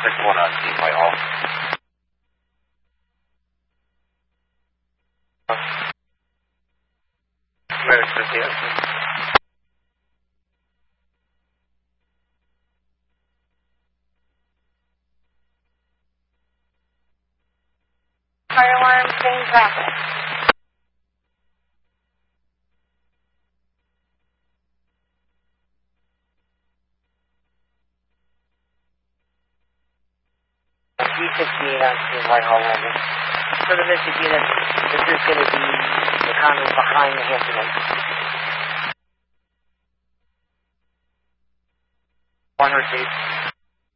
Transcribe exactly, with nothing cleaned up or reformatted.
six one on Team Whitehall. Where's the vehicle? Fire alarm, same traffic. three sixty-eight on Team Whitehall landing. For the missing unit, this is going to be the condo behind the Hampton Inn. One received.